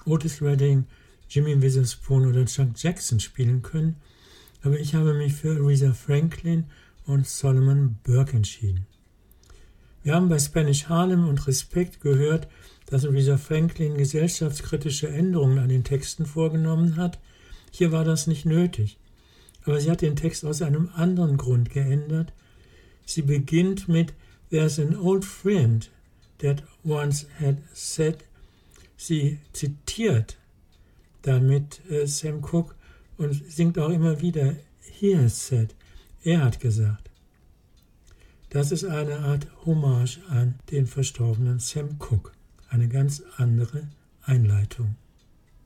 Otis Redding, Jimmy Witherspoon oder Chuck Jackson spielen können, aber ich habe mich für Aretha Franklin und Solomon Burke entschieden. Wir haben bei Spanish Harlem und Respekt gehört, dass Aretha Franklin gesellschaftskritische Änderungen an den Texten vorgenommen hat. Hier war das nicht nötig, aber sie hat den Text aus einem anderen Grund geändert. Sie beginnt mit "There's an old friend that once had said." Sie zitiert damit Sam Cooke und singt auch immer wieder "He has said", er hat gesagt. Das ist eine Art Hommage an den verstorbenen Sam Cooke, eine ganz andere Einleitung.